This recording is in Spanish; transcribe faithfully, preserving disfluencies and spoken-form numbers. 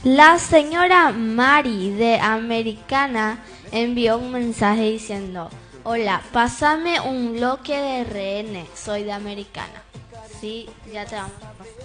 La señora Mari de Americana envió un mensaje diciendo: hola, pásame un bloque de R N, soy de Americana. Sí, ya te vamos a pasar.